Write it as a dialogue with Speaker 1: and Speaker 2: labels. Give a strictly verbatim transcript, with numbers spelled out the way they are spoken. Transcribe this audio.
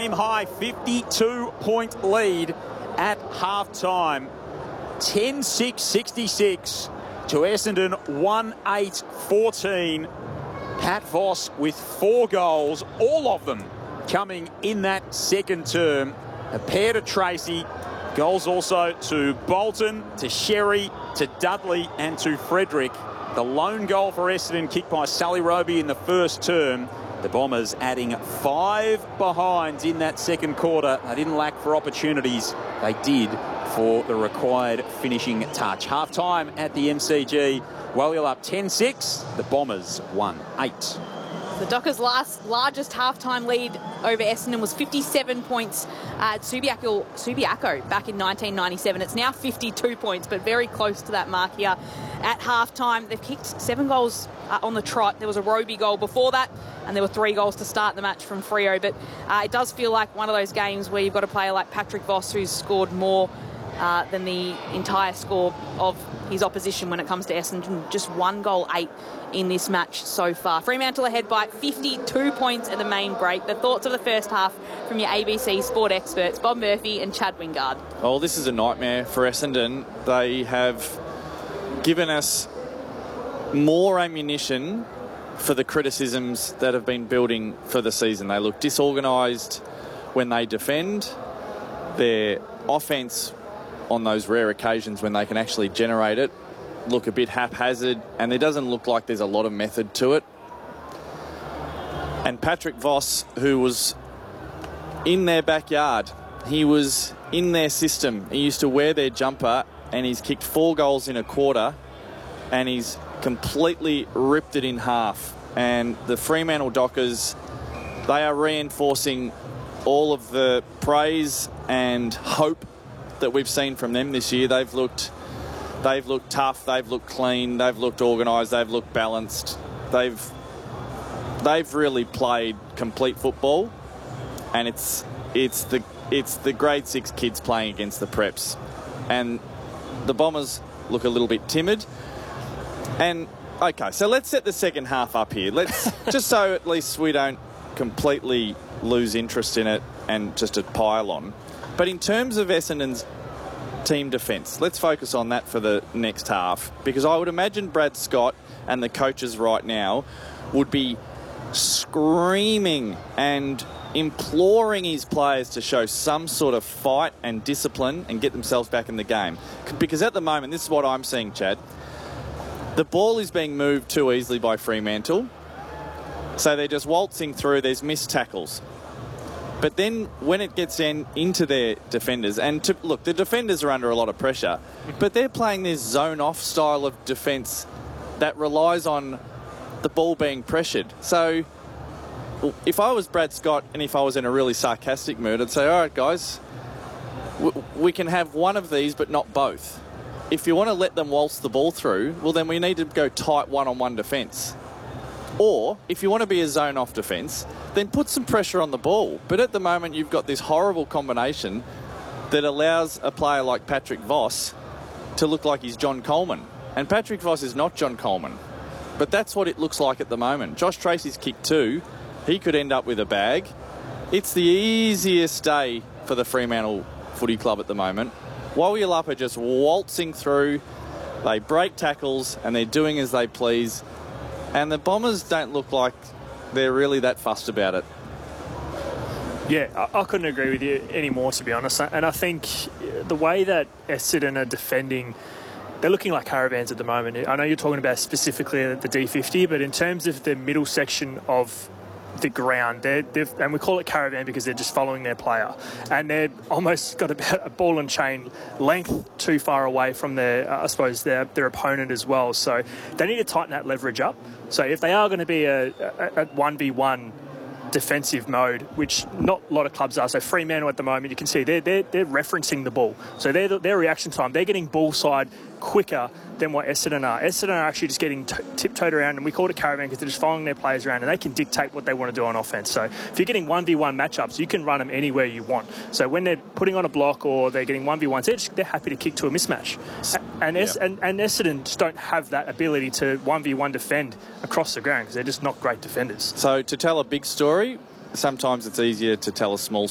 Speaker 1: game-high fifty-two point lead at half-time. ten six sixty-six to Essendon one eight fourteen. Pat Voss with four goals, all of them coming in that second term. A pair to Tracy. Goals also to Bolton, to Sherry, to Dudley and to Frederick. The lone goal for Essendon kicked by Sally Roby in the first term. The Bombers adding five behinds in that second quarter. They didn't lack for opportunities. They did for the required finishing touch. Half-time at the M C G. Waliel up ten six. The Bombers won eight.
Speaker 2: The Dockers' last largest half-time lead over Essendon was fifty-seven points at Subiaco, Subiaco back in nineteen ninety-seven. It's now fifty-two points, but very close to that mark here at half-time. They've kicked seven goals uh, on the trot. There was a Roby goal before that, and there were three goals to start the match from Freo. But uh, it does feel like one of those games where you've got a player like Patrick Voss who's scored more uh, than the entire score of his opposition when it comes to Essendon. Just one goal, eight in this match so far. Fremantle ahead by fifty-two points at the main break. The thoughts of the first half from your A B C sport experts, Bob Murphy and Chad Wingard.
Speaker 3: Oh, this is a nightmare for Essendon. They have given us more ammunition for the criticisms that have been building for the season. They look disorganised when they defend. Their offence on those rare occasions when they can actually generate it look a bit haphazard, and there doesn't look like there's a lot of method to it. And Patrick Voss, who was in their backyard, he was in their system. He used to wear their jumper, and he's kicked four goals in a quarter, and he's completely ripped it in half. And the Fremantle Dockers, they are reinforcing all of the praise and hope that we've seen from them this year. They've looked they've looked tough, they've looked clean, they've looked organised, they've looked balanced. They've they've really played complete football, and it's it's the it's the grade six kids playing against the preps. And the Bombers look a little bit timid. And okay, so let's set the second half up here. Let's just so at least we don't completely lose interest in it and just a pile on. But in terms of Essendon's team defence, let's focus on that for the next half, because I would imagine Brad Scott and the coaches right now would be screaming and imploring his players to show some sort of fight and discipline and get themselves back in the game. Because at the moment, this is what I'm seeing, Chad, the ball is being moved too easily by Fremantle, so they're just waltzing through. There's missed tackles. But then when it gets in, into their defenders, and to, look, the defenders are under a lot of pressure, but they're playing this zone-off style of defence that relies on the ball being pressured. So if I was Brad Scott and if I was in a really sarcastic mood, I'd say, all right, guys, we can have one of these but not both. If you want to let them waltz the ball through, well, then we need to go tight one-on-one defence. Or, if you want to be a zone-off defence, then put some pressure on the ball. But at the moment, you've got this horrible combination that allows a player like Patrick Voss to look like he's John Coleman. And Patrick Voss is not John Coleman. But that's what it looks like at the moment. Josh Tracy's kicked two. He could end up with a bag. It's the easiest day for the Fremantle Footy Club at the moment. Waliel are just waltzing through. They break tackles and they're doing as they please. And the Bombers don't look like they're really that fussed about it.
Speaker 4: Yeah, I, I couldn't agree with you anymore, to be honest. And I think the way that Essendon are defending, they're looking like caravans at the moment. I know you're talking about specifically the D fifty, but in terms of the middle section of the ground, they're, they've, and we call it caravan because they're just following their player, and they're almost got about a ball and chain length too far away from their, uh, I suppose, their their opponent as well. So they need to tighten that leverage up. So if they are going to be a, a, a one v one defensive mode, which not a lot of clubs are. So Fremantle at the moment, you can see they're, they're, they're referencing the ball. So their their reaction time, they're getting ball side quicker than what Essendon are. Essendon are actually just getting t- tiptoed around, and we call it caravan because they're just following their players around, and they can dictate what they want to do on offense. So if you're getting one v one matchups, you can run them anywhere you want. So when they're putting on a block or they're getting one v ones, they're, just, they're happy to kick to a mismatch. And, es- yeah. and, and Essendon just don't have that ability to one v one defend across the ground because they're just not great defenders.
Speaker 3: So to tell a big story, sometimes it's easier to tell a small